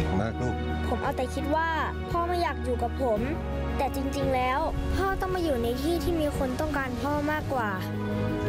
ก่งมากลูกผมเอาแต่คิดว่าพ่อไม่อยากอยู่กับผมแต่จริงๆแล้วพ่อต้องมาอยู่ในที่ที่มีคนต้องการพ่อมากกว่า